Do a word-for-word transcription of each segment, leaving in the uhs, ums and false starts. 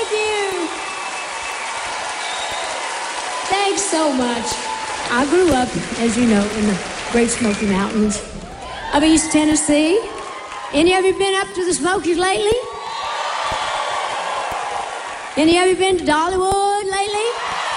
of you. Thanks so much. I grew up, as you know, in the Great Smoky Mountains of East Tennessee. Any of you been up to the Smokies lately? Any of you been to Dollywood lately?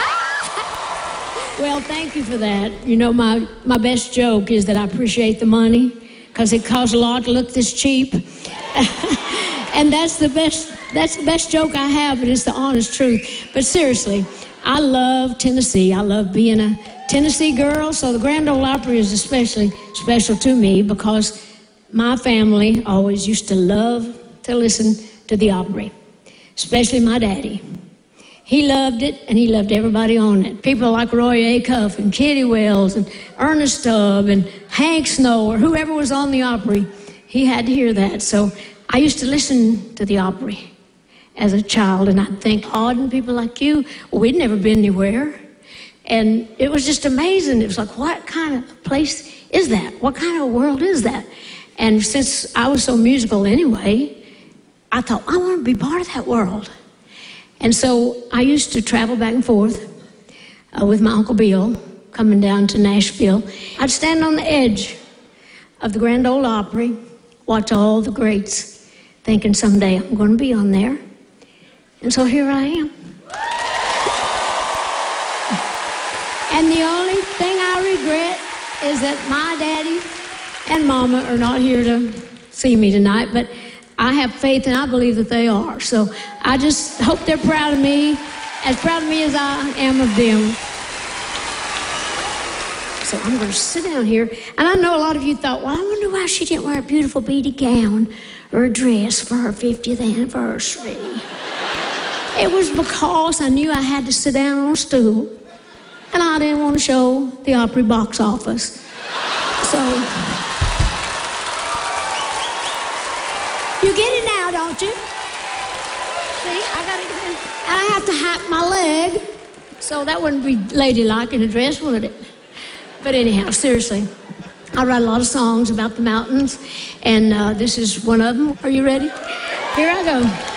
Well, thank you for that. You know, my, my best joke is that I appreciate the money because it costs a lot to look this cheap. And that's the best, that's the best joke I have, but it's the honest truth. But seriously, I love Tennessee. I love being a Tennessee girl, so the Grand Ole Opry is especially special to me because my family always used to love to listen to the Opry, especially my daddy. He loved it, and he loved everybody on it. People like Roy Acuff and Kitty Wells and Ernest Tubb and Hank Snow or whoever was on the Opry, he had to hear that. So I used to listen to the Opry as a child, and I'd think, odd and people like you, well, we'd never been anywhere. And it was just amazing. It was like, what kind of place is that? What kind of world is that? And since I was so musical anyway, I thought, I want to be part of that world. And so I used to travel back and forth uh, with my Uncle Bill, coming down to Nashville. I'd stand on the edge of the Grand Ole Opry, watch all the greats, thinking someday I'm going to be on there. And so here I am. And the only thing I regret is that my daddy and mama are not here to see me tonight, but I have faith and I believe that they are. So I just hope they're proud of me, as proud of me as I am of them. So I'm going to sit down here. And I know a lot of you thought, well, I wonder why she didn't wear a beautiful beaded gown or a dress for her fiftieth anniversary. It was because I knew I had to sit down on a stool. And I didn't want to show the Opry box office. So, you get it now, don't you? See, I got it. And I have to hat my leg, so that wouldn't be ladylike in a dress, would it? But anyhow, seriously, I write a lot of songs about the mountains, and uh, this is one of them. Are you ready? Here I go.